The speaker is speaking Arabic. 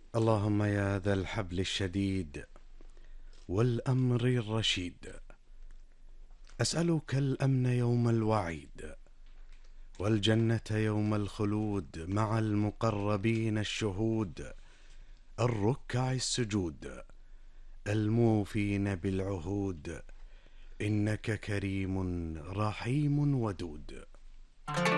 اللهم يا ذا الحبل الشديد والأمر الرشيد، أسألك الأمن يوم الوعيد، والجنة يوم الخلود، مع المقربين الشهود الركع السجود الموفين بالعهود، إنك كريم رحيم ودود.